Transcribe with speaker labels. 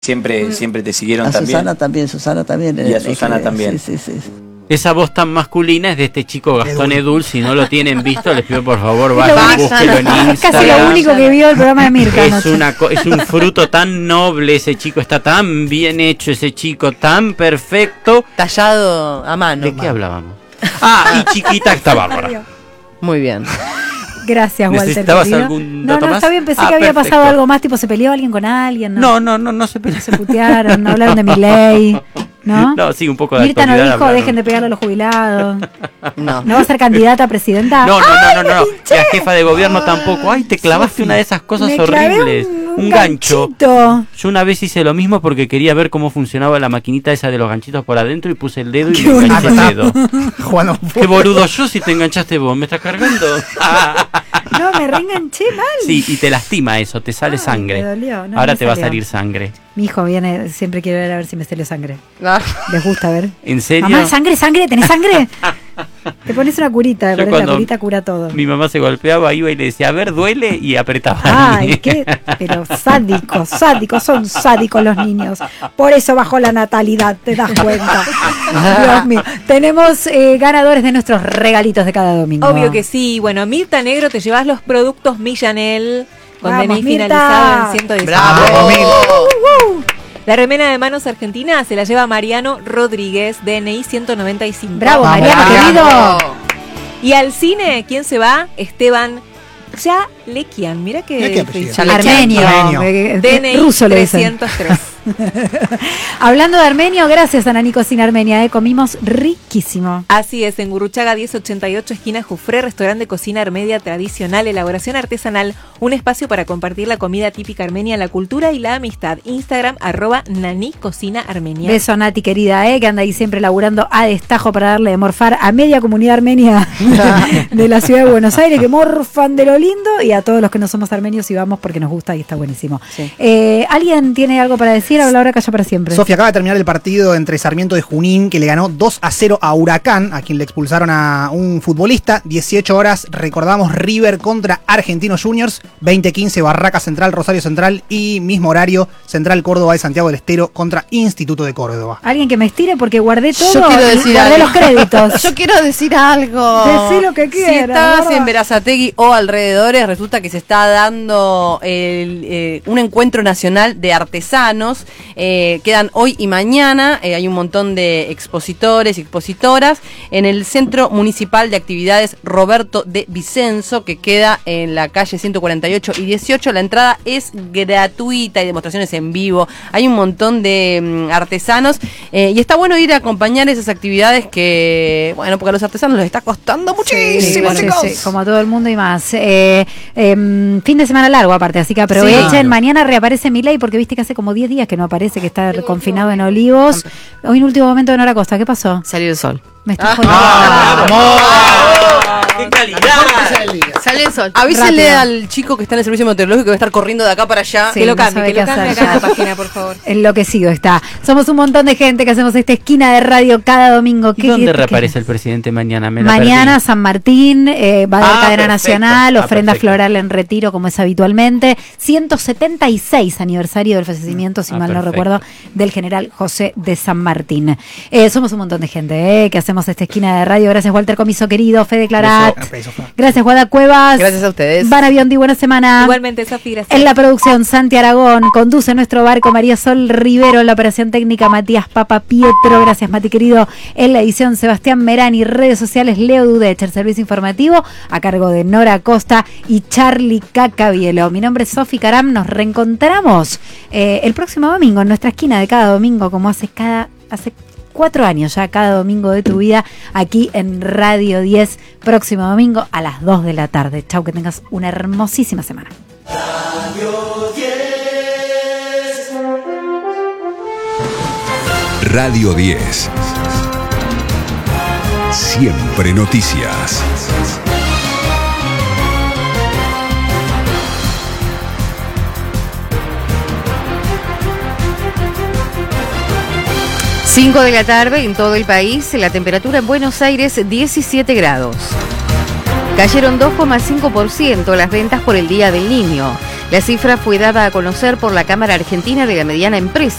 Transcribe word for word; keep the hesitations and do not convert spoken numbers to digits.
Speaker 1: Siempre, mm. siempre te siguieron
Speaker 2: a
Speaker 1: también.
Speaker 2: Susana también, Susana también.
Speaker 1: Y a Susana que, también.
Speaker 2: Sí, sí, sí.
Speaker 3: Esa voz tan masculina es de este chico Gastón Edul. Si no lo tienen visto, les pido por favor vayan, búsquenlo en Instagram.
Speaker 4: Es casi lo único que vio el programa de Mirka.
Speaker 3: Es, una, es un fruto tan noble ese chico, está tan bien hecho ese chico, tan perfecto.
Speaker 5: Tallado a mano.
Speaker 3: ¿De qué hablábamos? Ah, y chiquita está bárbara.
Speaker 5: Muy bien.
Speaker 4: Gracias, Walter.
Speaker 3: ¿Necesitabas
Speaker 4: querido.
Speaker 3: algún
Speaker 4: No,
Speaker 3: dato
Speaker 4: no,
Speaker 3: más?
Speaker 4: está bien, pensé
Speaker 3: Ah,
Speaker 4: que había
Speaker 3: perfecto.
Speaker 4: pasado algo más, tipo se peleó alguien con alguien. No,
Speaker 3: No, no, no, no se peleó.
Speaker 4: Se putearon, no hablaron de Milei, ¿no?
Speaker 3: No, sí, un poco de
Speaker 4: Mirta no
Speaker 3: actualidad
Speaker 4: dijo,
Speaker 3: hablaron.
Speaker 4: dejen de pegarle a los jubilados.
Speaker 5: No.
Speaker 4: ¿No va a ser candidata a presidenta?
Speaker 3: No, no, no, no, no, no.
Speaker 4: pinché!
Speaker 3: La jefa de gobierno tampoco. Ay, te clavaste
Speaker 4: Sofi,
Speaker 3: una de esas cosas
Speaker 4: me clavé
Speaker 3: horribles.
Speaker 4: un-
Speaker 3: Un,
Speaker 4: un
Speaker 3: gancho.
Speaker 4: ganchito.
Speaker 3: Yo una vez hice lo mismo porque quería ver cómo funcionaba la maquinita esa de los ganchitos por adentro y puse el dedo y
Speaker 4: Qué
Speaker 3: me enganché el
Speaker 6: bonito.
Speaker 3: dedo.
Speaker 6: Juan,
Speaker 3: Qué boludo yo si te enganchaste vos. ¿Me estás cargando?
Speaker 4: No, me reenganché mal.
Speaker 3: Sí, y te lastima eso, te sale
Speaker 4: Ay,
Speaker 3: sangre.
Speaker 4: me dolió, no,
Speaker 3: Ahora
Speaker 4: me
Speaker 3: te va a
Speaker 4: salió.
Speaker 3: salir sangre.
Speaker 4: Mi hijo viene, siempre quiere ver a ver si me salió sangre.
Speaker 5: Ah.
Speaker 4: Les gusta ver.
Speaker 3: ¿En serio?
Speaker 4: Mamá, sangre, sangre, ¿tenés sangre? Te pones una curita,
Speaker 3: Yo
Speaker 4: pero la
Speaker 3: cuando
Speaker 4: curita cura todo.
Speaker 3: Mi mamá se golpeaba, iba y le decía, a ver, duele, y apretaba.
Speaker 4: Ay, qué, pero sádicos, sádicos, son sádicos los niños. Por eso bajó la natalidad, te das cuenta. Dios mío. Tenemos eh, ganadores de nuestros regalitos de cada domingo.
Speaker 7: Obvio que sí. Bueno, Mirta Negro, te llevas los productos Millanel con
Speaker 4: Vamos,
Speaker 7: D N I
Speaker 4: Mirta.
Speaker 7: finalizado en ciento diez.
Speaker 5: Bravo.
Speaker 7: La remera de manos argentina se la lleva Mariano Rodríguez, D N I ciento noventa y cinco.
Speaker 4: Bravo,
Speaker 6: Vamos,
Speaker 4: Mariano,
Speaker 6: Mariano.
Speaker 4: querido.
Speaker 7: Y al cine, ¿quién se va? Esteban Chalekian. Mira que
Speaker 6: Mira qué apellido.
Speaker 4: Armenio.
Speaker 6: Armenio.
Speaker 4: Eh,
Speaker 7: D N I
Speaker 4: ruso le dicen.
Speaker 7: trescientos tres.
Speaker 4: Hablando de Armenio, gracias a Nani Cocina Armenia, eh, comimos riquísimo.
Speaker 7: Así es, en Gurruchaga diez ochenta y ocho, esquina Jufré, restaurante de cocina armenia tradicional, elaboración artesanal, un espacio para compartir la comida típica armenia, la cultura y la amistad. Instagram, arroba Nani Cocina Armenia.
Speaker 4: Beso a Nati querida, eh, que anda ahí siempre laburando a destajo para darle de morfar a media comunidad armenia de la ciudad de Buenos Aires, que morfan de lo lindo, y a todos los que no somos armenios y vamos porque nos gusta y está buenísimo.
Speaker 5: Sí.
Speaker 4: Eh, ¿Alguien tiene algo para decir? Habla ahora, calla para siempre.
Speaker 6: Sofía, acaba de terminar el partido entre Sarmiento de Junín, que le ganó dos a cero a Huracán, a quien le expulsaron a un futbolista. dieciocho horas, recordamos, River contra Argentinos Juniors. veinte quince, Barraca Central, Rosario Central. Y mismo horario, Central Córdoba de Santiago del Estero contra Instituto de Córdoba.
Speaker 4: Alguien que me estire porque guardé todo.
Speaker 5: Yo quiero decir
Speaker 4: guardé
Speaker 5: algo.
Speaker 4: los créditos.
Speaker 5: Yo quiero decir algo.
Speaker 4: Decí lo que
Speaker 5: Si
Speaker 4: quieras,
Speaker 5: estás
Speaker 4: gorda.
Speaker 5: en Berazategui o alrededores, resulta que se está dando el, eh, un encuentro nacional de artesanos. Eh, quedan hoy y mañana. Eh, hay un montón de expositores y expositoras en el Centro Municipal de Actividades Roberto de Vicenzo, que queda en la calle ciento cuarenta y ocho y dieciocho. La entrada es gratuita, hay demostraciones en vivo, hay un montón de mm, artesanos, eh, y está bueno ir a acompañar esas actividades que, bueno, porque a los artesanos les está costando muchísimo,
Speaker 4: Sí,
Speaker 5: chicos.
Speaker 4: sí, sí, como a todo el mundo y más. Eh, eh, fin de semana largo aparte, así que aprovechen.
Speaker 6: Sí.
Speaker 4: Mañana reaparece Milei porque viste que hace como diez días que no aparece, que está confinado en Olivos. Hoy en último momento de Nora Costa, ¿qué pasó?
Speaker 5: Salió el sol.
Speaker 4: Me está
Speaker 5: Ah.
Speaker 4: jodiendo.
Speaker 3: ¡Qué calidad!
Speaker 5: Salió el sol. Avísenle
Speaker 4: Rápido.
Speaker 5: al chico que está en el servicio meteorológico que va a estar corriendo de acá para allá.
Speaker 4: Sí,
Speaker 7: que lo
Speaker 4: no
Speaker 7: cambie,
Speaker 4: sabe
Speaker 7: que
Speaker 4: qué
Speaker 7: lo cambie
Speaker 4: hacer
Speaker 7: acá en
Speaker 4: ya.
Speaker 7: la página, por favor.
Speaker 4: Enloquecido está. Somos un montón de gente que hacemos esta esquina de radio cada domingo.
Speaker 3: ¿Y
Speaker 4: ¿Qué-
Speaker 3: dónde
Speaker 4: qué-
Speaker 3: reaparece
Speaker 4: qué?
Speaker 3: el presidente mañana? Me la
Speaker 4: Mañana
Speaker 3: perdí.
Speaker 4: San Martín, eh, va a haber
Speaker 3: Ah,
Speaker 4: cadena
Speaker 3: perfecto.
Speaker 4: nacional,
Speaker 3: Ah,
Speaker 4: ofrenda
Speaker 3: perfecto.
Speaker 4: floral en retiro como es habitualmente. ciento setenta y seis aniversario del fallecimiento, si
Speaker 3: Ah,
Speaker 4: mal no
Speaker 3: perfecto.
Speaker 4: recuerdo, del general José de San Martín. Eh, somos un montón de gente eh, que hacemos esta esquina de radio. Gracias Walter Comiso querido, Fede Clarat.
Speaker 6: Beso, beso, Fede.
Speaker 4: Gracias Guada Cuevas.
Speaker 5: Gracias a ustedes.
Speaker 4: Vana Biondi, buena semana.
Speaker 7: Igualmente, Sofi, gracias.
Speaker 4: En la producción, Santi Aragón. Conduce nuestro barco María Sol Rivero. En la operación técnica, Matías Papa Pietro. Gracias, Mati querido. En la edición, Sebastián Merani. Redes sociales, Leo Dudech. El servicio informativo a cargo de Nora Costa y Charlie Cacabielo. Mi nombre es Sofi Caram. Nos reencontramos eh, el próximo domingo en nuestra esquina de cada domingo, como hace cada hace cuatro años ya, cada domingo de tu vida, aquí en Radio diez. Próximo domingo a las dos de la tarde. Chau, que tengas una hermosísima semana.
Speaker 8: Radio diez. Siempre noticias.
Speaker 9: cinco de la tarde en todo el país, la temperatura en Buenos Aires diecisiete grados. Cayeron dos coma cinco por ciento las ventas por el Día del Niño. La cifra fue dada a conocer por la Cámara Argentina de la Mediana Empresa.